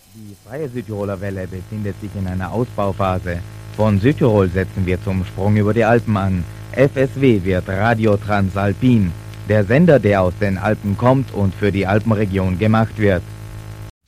Die Freie Südtiroler Welle befindet sich in einer Ausbauphase. Von Südtirol setzen wir zum Sprung über die Alpen an. FSW wird Radio Transalpin, der Sender, der aus den Alpen kommt und für die Alpenregion gemacht wird.